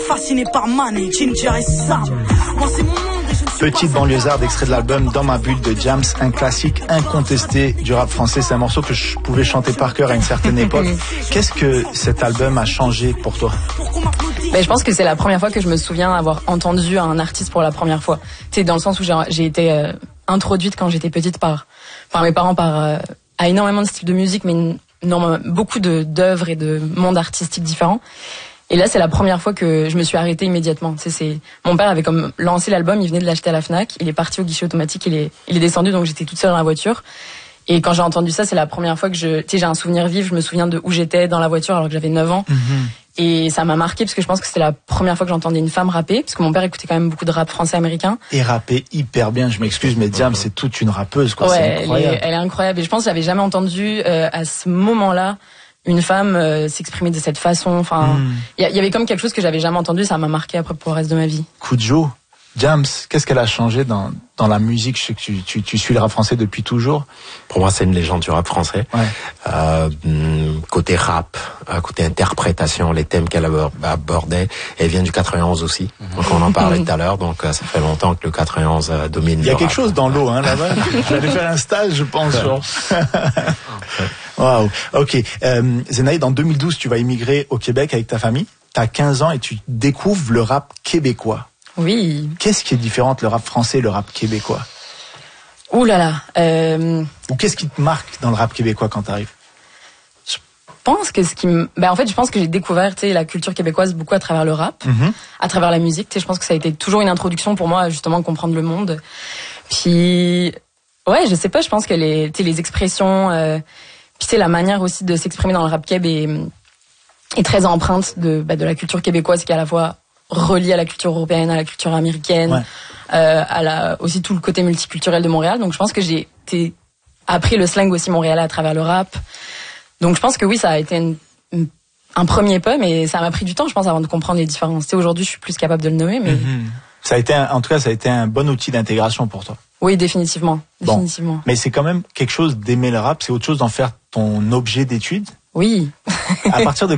Fasciné par Mani, Ginger et Sam. Moi c'est mon monde et je ne suis Petite banlieusarde, extrait de l'album Dans ma bulle de Jams, un classique incontesté du rap français. C'est un morceau que je pouvais chanter par cœur à une certaine époque. Qu'est-ce que cet album a changé pour toi? Je pense que c'est la première fois que je me souviens avoir entendu un artiste pour la première fois. Tu sais, dans le sens où j'ai été introduite quand j'étais petite par mes parents à énormément de styles de musique, mais beaucoup d'œuvres et de mondes artistiques différents. Et là, c'est la première fois que je me suis arrêtée immédiatement. Mon père avait comme lancé l'album, il venait de l'acheter à la Fnac, il est parti au guichet automatique, il est descendu, donc j'étais toute seule dans la voiture. Et quand j'ai entendu ça, c'est la première fois que j'ai un souvenir vif, je me souviens de où j'étais dans la voiture alors que j'avais 9 ans. Et ça m'a marqué parce que je pense que c'était la première fois que j'entendais une femme rapper, parce que mon père écoutait quand même beaucoup de rap français américain. Et rapper hyper bien, je m'excuse, mais Diam, c'est toute une rappeuse, quoi. Ouais, c'est incroyable. Elle est incroyable. Et je pense que j'avais jamais entendu à ce moment-là une femme s'exprimer de cette façon. Enfin, il y avait comme quelque chose que j'avais jamais entendu. Ça m'a marqué après pour le reste de ma vie. Kujo, Jams, qu'est-ce qu'elle a changé dans la musique? Je sais que tu suis le rap français depuis toujours. Pour moi, c'est une légende du rap français. Ouais. Côté rap, côté interprétation, les thèmes qu'elle abordait, elle vient du 91 aussi. Donc on en parlait tout à l'heure. Donc ça fait longtemps que le 91 domine. Il y a quelque chose dans l'eau, hein, là-bas. J'allais faire un stage, je pense. Waouh. Ok. Zenaïd, en 2012, tu vas immigrer au Québec avec ta famille. T'as 15 ans et tu découvres le rap québécois. Oui. Qu'est-ce qui est différent entre le rap français et le rap québécois? Ouh là là. Ou qu'est-ce qui te marque dans le rap québécois quand t'arrives? Je pense que je pense que j'ai découvert, la culture québécoise beaucoup à travers le rap, à travers la musique. Je pense que ça a été toujours une introduction pour moi, justement, comprendre le monde. Puis, ouais, je sais pas, je pense que les expressions, puis la manière aussi de s'exprimer dans le rap québé est très empreinte de la culture québécoise, qui est à la fois reliée à la culture européenne, à la culture américaine, aussi tout le côté multiculturel de Montréal. Donc je pense que j'ai appris le slang aussi montréalais à travers le rap. Donc je pense que oui, ça a été un premier pas, mais ça m'a pris du temps, je pense, avant de comprendre les différences. Aujourd'hui, je suis plus capable de le nommer, mais ça a été un bon outil d'intégration pour toi. Oui, définitivement. Bon. Mais c'est quand même quelque chose d'aimer le rap, c'est autre chose d'en faire ton objet d'étude. Oui. À partir de